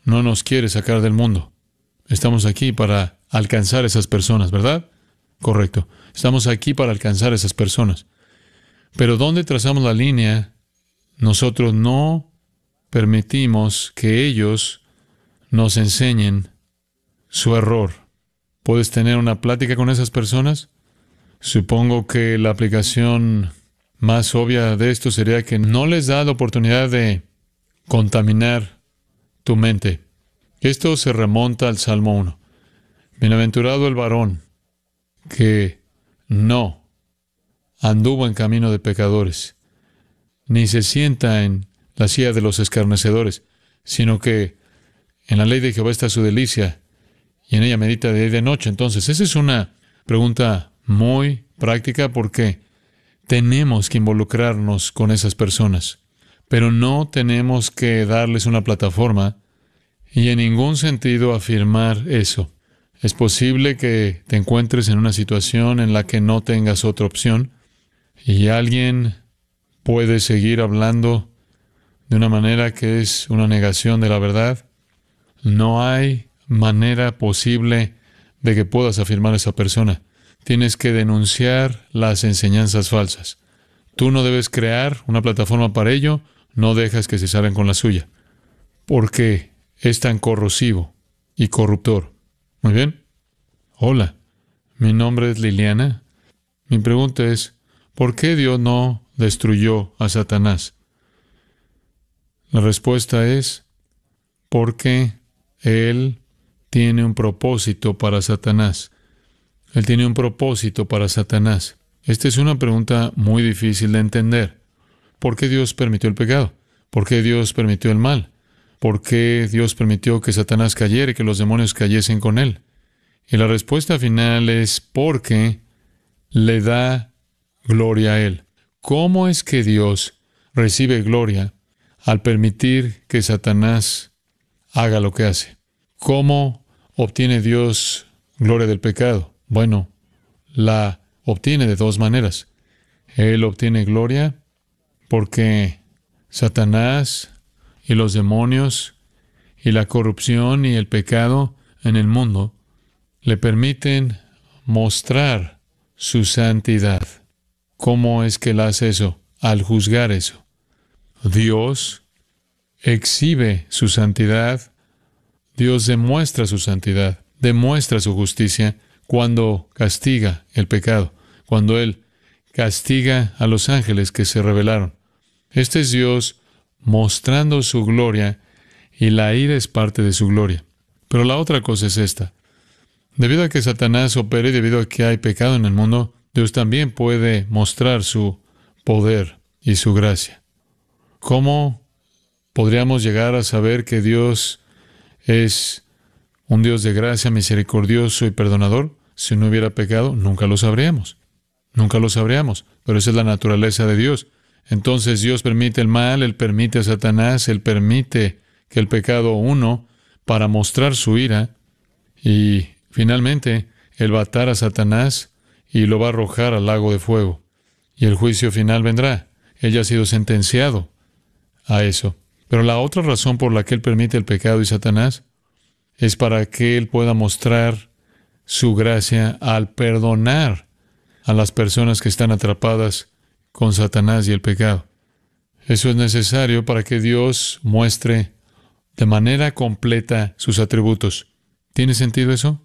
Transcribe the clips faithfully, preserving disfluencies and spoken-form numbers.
no nos quiere sacar del mundo. Estamos aquí para alcanzar a esas personas, ¿verdad? Correcto. Estamos aquí para alcanzar a esas personas. Pero ¿dónde trazamos la línea? Nosotros no permitimos que ellos nos enseñen su error. ¿Puedes tener una plática con esas personas? Supongo que la aplicación más obvia de esto sería que no les da la oportunidad de contaminar tu mente. Esto se remonta al Salmo uno. Bienaventurado el varón que no anduvo en camino de pecadores, ni se sienta en la silla de los escarnecedores, sino que en la ley de Jehová está su delicia, y en ella medita de día y de noche. Entonces, esa es una pregunta muy práctica porque tenemos que involucrarnos con esas personas, pero no tenemos que darles una plataforma y en ningún sentido afirmar eso. Es posible que te encuentres en una situación en la que no tengas otra opción y alguien puede seguir hablando de una manera que es una negación de la verdad. No hay manera posible de que puedas afirmar a esa persona. Tienes que denunciar las enseñanzas falsas. Tú no debes crear una plataforma para ello, no dejas que se salgan con la suya, porque es tan corrosivo y corruptor. Muy bien. Hola, mi nombre es Liliana. Mi pregunta es, ¿por qué Dios no destruyó a Satanás? La respuesta es, porque Él tiene un propósito para Satanás. Él tiene un propósito para Satanás. Esta es una pregunta muy difícil de entender. ¿Por qué Dios permitió el pecado? ¿Por qué Dios permitió el mal? ¿Por qué Dios permitió que Satanás cayera y que los demonios cayesen con él? Y la respuesta final es porque le da gloria a Él. ¿Cómo es que Dios recibe gloria al permitir que Satanás haga lo que hace? ¿Cómo obtiene Dios gloria del pecado? Bueno, la obtiene de dos maneras. Él obtiene gloria porque Satanás y los demonios y la corrupción y el pecado en el mundo le permiten mostrar su santidad. ¿Cómo es que Él hace eso? Al juzgar eso. Dios exhibe su santidad. Dios demuestra su santidad, demuestra su justicia cuando castiga el pecado, cuando Él castiga a los ángeles que se rebelaron. Este es Dios mostrando su gloria y la ira es parte de su gloria. Pero la otra cosa es esta. Debido a que Satanás opera y debido a que hay pecado en el mundo, Dios también puede mostrar su poder y su gracia. ¿Cómo podríamos llegar a saber que Dios es un Dios de gracia, misericordioso y perdonador? Si no hubiera pecado, nunca lo sabríamos. Nunca lo sabríamos. Pero esa es la naturaleza de Dios. Entonces Dios permite el mal, Él permite a Satanás, Él permite que el pecado uno para mostrar su ira y finalmente Él va a atar a Satanás y lo va a arrojar al lago de fuego. Y el juicio final vendrá. Él ya ha sido sentenciado a eso. Pero la otra razón por la que Él permite el pecado y Satanás es para que Él pueda mostrar su gracia al perdonar a las personas que están atrapadas con Satanás y el pecado. Eso es necesario para que Dios muestre de manera completa sus atributos. ¿Tiene sentido eso?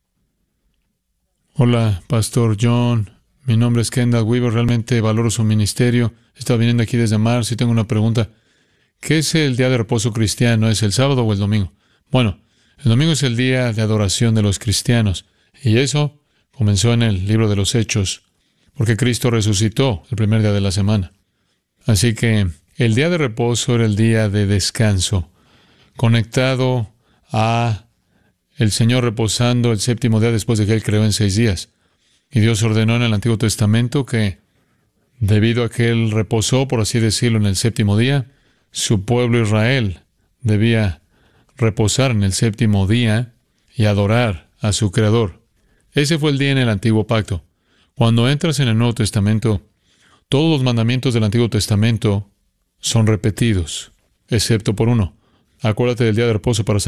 Hola, Pastor John. Mi nombre es Kendall Weaver. Realmente valoro su ministerio. He estado viniendo aquí desde marzo y tengo una pregunta. ¿Qué es el día de reposo cristiano? ¿Es el sábado o el domingo? Bueno, el domingo es el día de adoración de los cristianos. Y eso comenzó en el libro de los Hechos, porque Cristo resucitó el primer día de la semana. Así que el día de reposo era el día de descanso, conectado a el Señor reposando el séptimo día después de que Él creó en seis días. Y Dios ordenó en el Antiguo Testamento que, debido a que Él reposó, por así decirlo, en el séptimo día, su pueblo Israel debía reposar en el séptimo día y adorar a su Creador. Ese fue el día en el Antiguo Pacto. Cuando entras en el Nuevo Testamento, todos los mandamientos del Antiguo Testamento son repetidos, excepto por uno. Acuérdate del día de reposo para